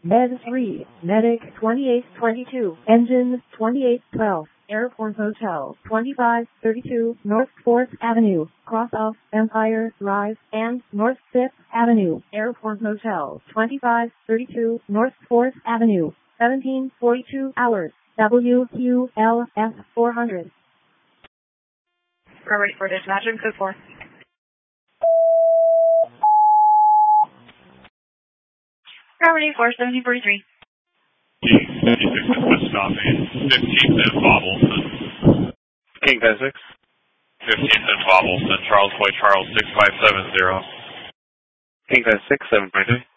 Med 3, Medic 2822, Engine 2812, Airport Hotel 2532, North 4th Avenue, cross off Empire Drive, and North 5th Avenue, Airport Hotel 2532, North 4th Avenue, 1742 hours, WQLF 400. We're ready for dispatch and code 4. Property 41743. King 56 West stopping 15th and Bobbleston. King 56. 15th and Bobbleston, Charles White Charles 6570. King 56, 723.